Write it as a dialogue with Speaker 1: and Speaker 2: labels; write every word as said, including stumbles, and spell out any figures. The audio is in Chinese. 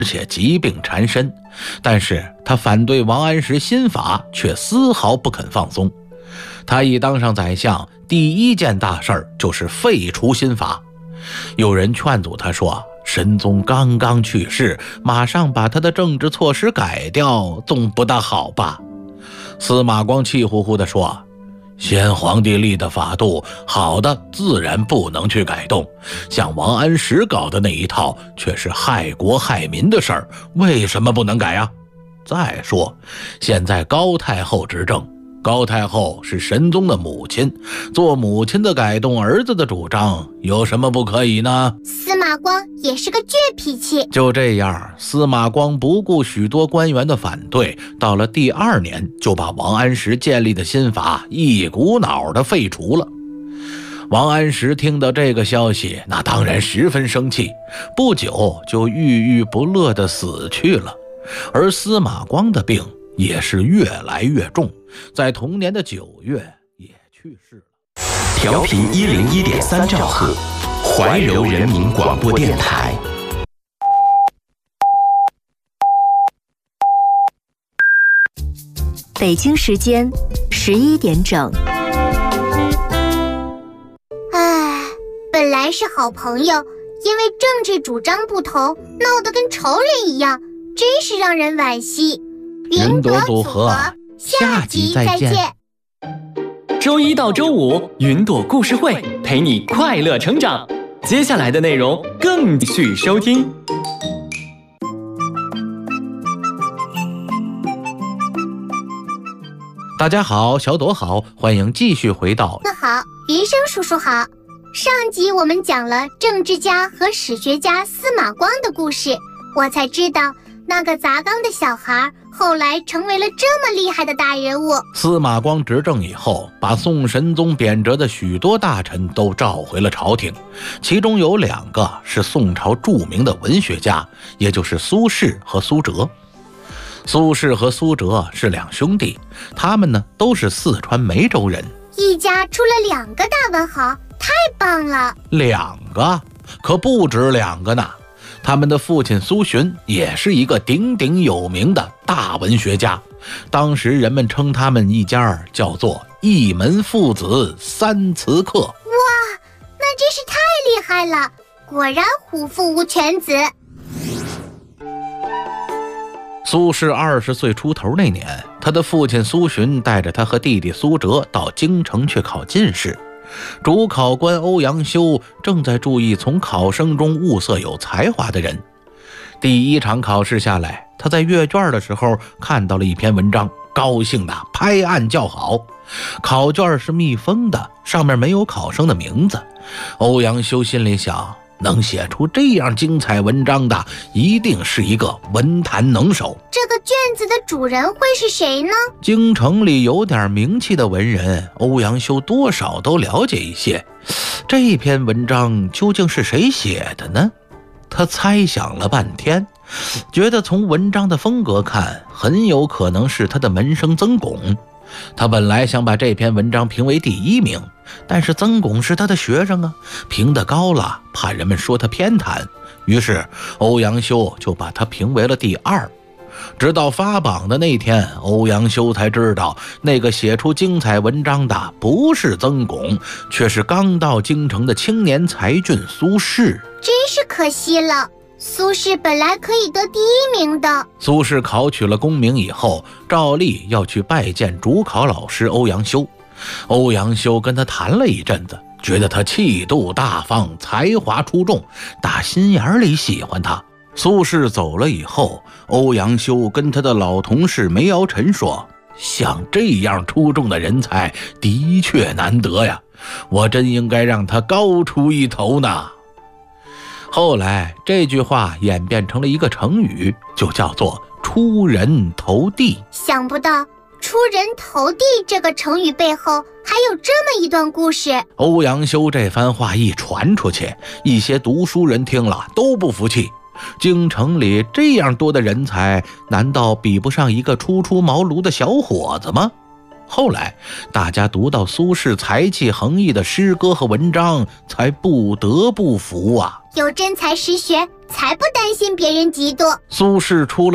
Speaker 1: 而且疾病缠身，但是他反对王安石新法却丝毫不肯放松。他一当上宰相，第一件大事就是废除新法。有人劝阻他说，神宗刚刚去世，马上把他的政治措施改掉，总不大好吧？司马光气呼呼地说，先皇帝立的法度，好的自然不能去改动，像王安石搞的那一套却是害国害民的事儿，为什么不能改啊？再说现在高太后执政，高太后是神宗的母亲，做母亲的改动儿子的主张，有什么不可以呢？
Speaker 2: 司马光也是个倔脾气。
Speaker 1: 就这样，司马光不顾许多官员的反对，到了第二年就把王安石建立的新法一股脑的废除了。王安石听到这个消息，那当然十分生气，不久就郁郁不乐地死去了。而司马光的病也是越来越重，在同年的九月也去世了。
Speaker 3: 调频一零一点三兆赫，怀柔人民广播电台。
Speaker 4: 北京时间十一点整。
Speaker 2: 唉，本来是好朋友，因为政治主张不同，闹得跟仇人一样，真是让人惋惜。
Speaker 1: 云朵组合，下集再见。
Speaker 5: 周一到周五，云朵故事会陪你快乐成长。接下来的内容更继续收听。
Speaker 1: 大家好，小朵好，欢迎继续回到。
Speaker 2: 那好，云生叔叔好。上集我们讲了政治家和史学家司马光的故事，我才知道那个砸缸的小孩后来成为了这么厉害的大人物。
Speaker 1: 司马光执政以后，把宋神宗贬谪的许多大臣都召回了朝廷，其中有两个是宋朝著名的文学家，也就是苏轼和苏辙。苏轼和苏辙是两兄弟，他们呢都是四川梅州人，
Speaker 2: 一家出了两个大文豪，太棒了。
Speaker 1: 两个？可不止两个呢。他们的父亲苏洵也是一个鼎鼎有名的大文学家，当时人们称他们一家叫做一门父子三词客。哇，
Speaker 2: 那真是太厉害了，果然虎父无犬子。
Speaker 1: 苏轼二十岁出头那年，他的父亲苏洵带着他和弟弟苏辙到京城去考进士。主考官欧阳修正在注意从考生中物色有才华的人。第一场考试下来，他在阅卷的时候看到了一篇文章，高兴地拍案叫好。考卷是密封的，上面没有考生的名字。欧阳修心里想，能写出这样精彩文章的，一定是一个文坛能手。
Speaker 2: 这个卷子的主人会是谁呢？
Speaker 1: 京城里有点名气的文人，欧阳修多少都了解一些。这篇文章究竟是谁写的呢？他猜想了半天，觉得从文章的风格看，很有可能是他的门生曾巩。他本来想把这篇文章评为第一名，但是曾巩是他的学生啊，评得高了，怕人们说他偏袒，于是欧阳修就把他评为了第二。直到发榜的那天，欧阳修才知道，那个写出精彩文章的不是曾巩，却是刚到京城的青年才俊苏轼。
Speaker 2: 真是可惜了，苏轼本来可以得第一名的。
Speaker 1: 苏轼考取了功名以后，照例要去拜见主考老师欧阳修。欧阳修跟他谈了一阵子，觉得他气度大方，才华出众，打心眼里喜欢他。苏轼走了以后，欧阳修跟他的老同事梅尧臣说，像这样出众的人才的确难得呀，我真应该让他高出一头呢。后来这句话演变成了一个成语，就叫做出人头地。
Speaker 2: 想不到出人头地这个成语背后还有这么一段故事。
Speaker 1: 欧阳修这番话一传出去，一些读书人听了都不服气，京城里这样多的人才，难道比不上一个初出茅庐的小伙子吗？ 后来大家读到苏轼才气横溢的诗歌和文章，才不得不服啊。
Speaker 2: 有真才实学，才不担心别人嫉妒。
Speaker 1: 苏轼出了